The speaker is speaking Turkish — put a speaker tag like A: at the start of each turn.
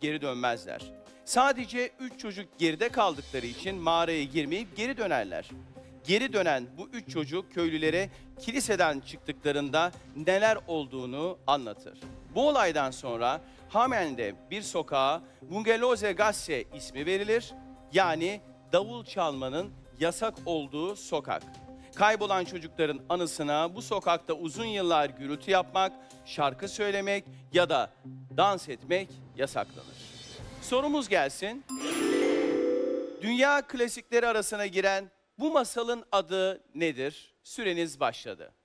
A: geri dönmezler. Sadece 3 çocuk geride kaldıkları için mağaraya girmeyip geri dönerler. Geri dönen bu 3 çocuk köylülere kiliseden çıktıklarında neler olduğunu anlatır. Bu olaydan sonra Hamen'de bir sokağa Bungeloze Gasse ismi verilir. Yani davul çalmanın yasak olduğu sokak. Kaybolan çocukların anısına bu sokakta uzun yıllar gürültü yapmak, şarkı söylemek ya da dans etmek yasaklanır. Sorumuz gelsin. Dünya klasikleri arasına giren bu masalın adı nedir? Süreniz başladı.